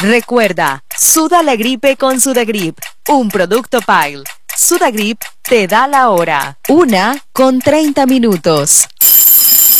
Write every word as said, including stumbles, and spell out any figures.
Recuerda, suda la gripe con Sudagrip, un producto Pile. Sudagrip te da la hora. Una con treinta minutos.